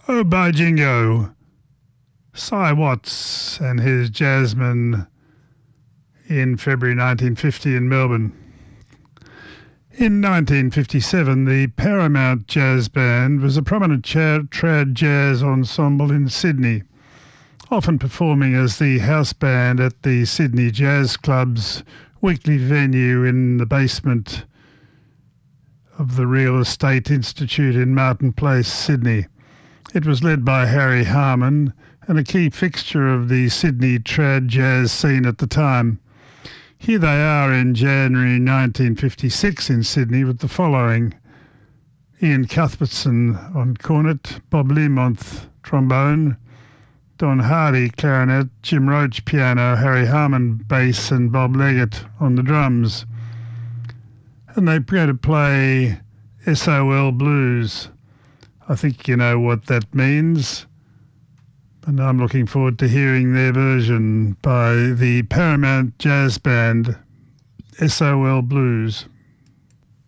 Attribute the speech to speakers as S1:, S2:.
S1: Oh, by jingo, Cy Watts and his Jazzmen in February 1950 in Melbourne. In 1957, the Paramount Jazz Band was a prominent trad jazz ensemble in Sydney, often performing as the house band at the Sydney Jazz Club's weekly venue in the basement of the Real Estate Institute in Martin Place, Sydney. It was led by Harry Harman and a key fixture of the Sydney trad jazz scene at the time. Here they are in January 1956 in Sydney with the following: Ian Cuthbertson on cornet, Bob Learmonth trombone, Don Hardy clarinet, Jim Roach piano, Harry Harman bass and Bob Leggett on the drums. And they're going to play SOL Blues. I think you know what that means. And I'm looking forward to hearing their version by the Paramount Jazz Band, SOL Blues.